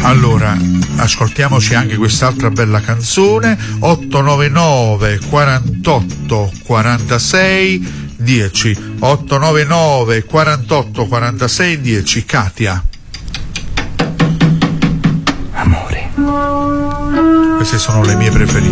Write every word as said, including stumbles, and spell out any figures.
Allora, ascoltiamoci anche quest'altra bella canzone, otto nove nove quarantotto quarantasei dieci, otto nove nove quarantotto quarantasei dieci. Katia. Amore. Queste sono le mie preferite.